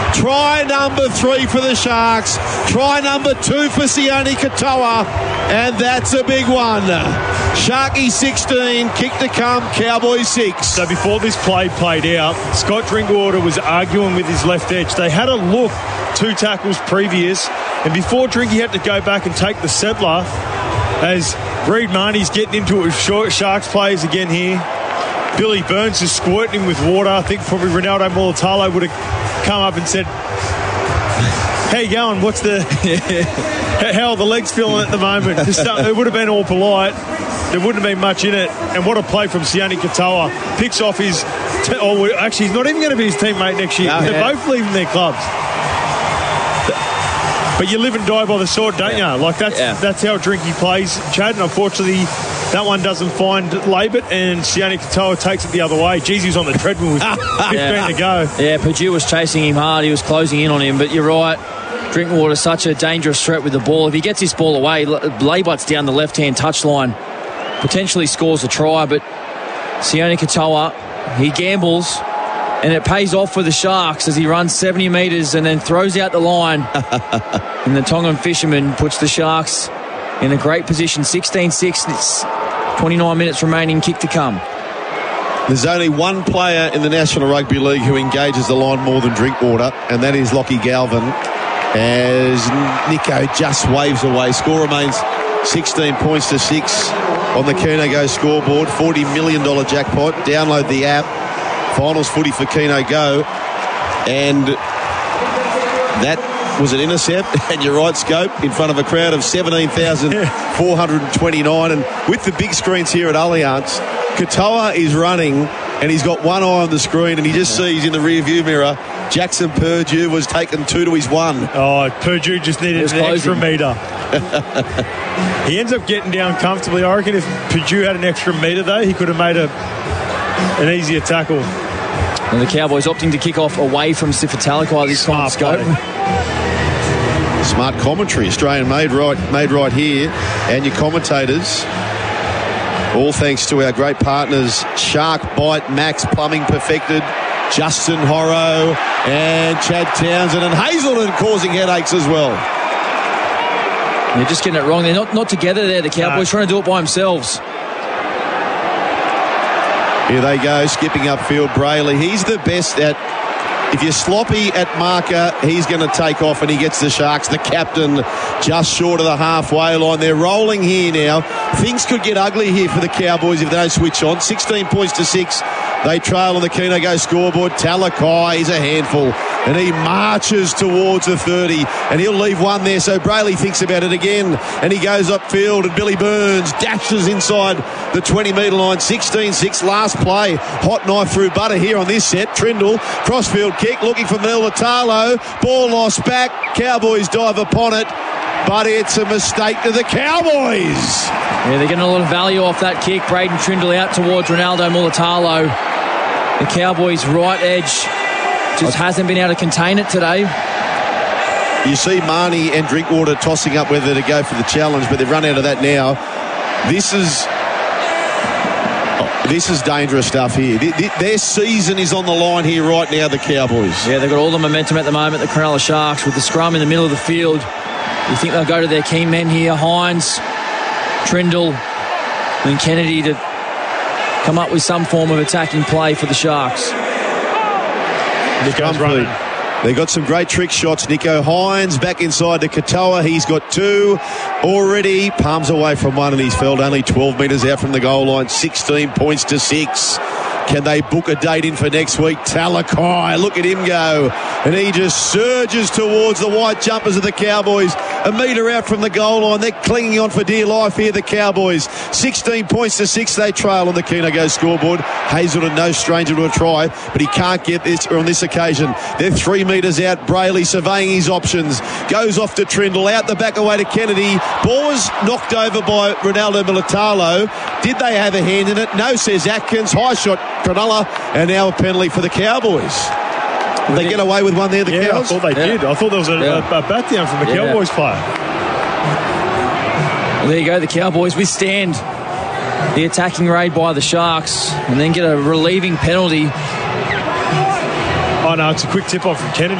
Try number 3 for the Sharks. Try number 2 for Sione Katoa. And that's a big one. Sharky 16, kick to come, Cowboys 6. So before this play played out, Scott Drinkwater was arguing with his left edge. They had a look 2 tackles previous, and before Drinky had to go back and take the settler, as Reed Marnie's getting into it with Sharks players again here. Billy Burns is squirting him with water. I think probably Ronaldo Mulatalo would have come up and said, how you going? What's the... how are the legs feeling at the moment? It would have been all polite. There wouldn't have been much in it. And what a play from Sione Katoa. Picks off his... actually, he's not even going to be his teammate next year. No, they're both leaving their clubs. But you live and die by the sword, don't you? Like, that's how Drinky plays, Chad. And unfortunately, that one doesn't find Labert, and Sione Katoa takes it the other way. Jeez, he's on the treadmill with 15 to go. Yeah, Purdue was chasing him hard. He was closing in on him. But you're right. Drinkwater's such a dangerous threat with the ball. If he gets his ball away, Labert's down the left-hand touchline. Potentially scores a try, but Sione Katoa, he gambles, and it pays off for the Sharks as he runs 70 metres and then throws out the line. And the Tongan fisherman puts the Sharks in a great position. 16-6, it's 29 minutes remaining, kick to come. There's only one player in the National Rugby League who engages the line more than Drinkwater, and that is Lockie Galvin, as Nico just waves away. Score remains 16 points to 6 on the Keno Go scoreboard. $40 million jackpot. Download the app. Finals footy for Keno Go. And that was an intercept, and you're right, Scope, in front of a crowd of 17,429. And with the big screens here at Allianz, Katoa is running, and he's got one eye on the screen, and he just sees in the rear view mirror Jackson Purdue was taken 2 to his 1. Oh, Purdue just needed an extra metre. He ends up getting down comfortably. I reckon if Purdue had an extra metre, though, he could have made an easier tackle. And the Cowboys opting to kick off away from Sifo-Talakai this time, Scope. Smart commentary, Australian made right here, and your commentators. All thanks to our great partners, Shark Bite, Max Plumbing Perfected, Justin Horro, and Chad Townsend, and Hazelden causing headaches as well. They're just getting it wrong. They're not together there, the Cowboys, trying to do it by themselves. Here they go, skipping upfield. Brayley, he's the best at... If you're sloppy at marker, he's going to take off, and he gets the Sharks, the captain, just short of the halfway line. They're rolling here now. Things could get ugly here for the Cowboys if they don't switch on. 16 points to 6. They trail on the Keno Go scoreboard. Talakai is a handful, and he marches towards the 30, and he'll leave one there. So Brayley thinks about it again, and he goes upfield, and Billy Burns dashes inside the 20-metre line. 16-6, last play. Hot knife through butter here on this set. Trindle, crossfield kick, looking for Mulatalo. Ball lost back. Cowboys dive upon it, but it's a mistake to the Cowboys. Yeah, they're getting a lot of value off that kick. Braden Trindle out towards Ronaldo Mulatalo. The Cowboys' right edge just hasn't been able to contain it today. You see Marnie and Drinkwater tossing up whether to go for the challenge, but they've run out of that now. This is dangerous stuff here. Their season is on the line here right now, the Cowboys. Yeah, they've got all the momentum at the moment, the Cronulla Sharks, with the scrum in the middle of the field. You think they'll go to their key men here, Hines, Trindle, and Kennedy, to come up with some form of attacking play for the Sharks. They got some great trick shots. Nico Hines back inside to Katoa. He's got 2 already. Palms away from one, and he's felled only 12 metres out from the goal line. 16 points to 6. Can they book a date in for next week? Talakai, look at him go. And he just surges towards the white jumpers of the Cowboys. A metre out from the goal line. They're clinging on for dear life here, the Cowboys. 16 points to 6. They trail on the Keno Go scoreboard. Hazelden, no stranger to a try, but he can't get this on this occasion. They're 3 metres out. Brayley surveying his options. Goes off to Trindle. Out the back away to Kennedy. Ball was knocked over by Ronaldo Mulatalo. Did they have a hand in it? No, says Atkins. High shot, Cronulla. And now a penalty for the Cowboys. Did they get away with one there, the Cows? I thought they did. I thought there was a bat down from a Cowboys player. Well, there you go. The Cowboys withstand the attacking raid by the Sharks and then get a relieving penalty. Oh, no, it's a quick tip-off from Kennedy.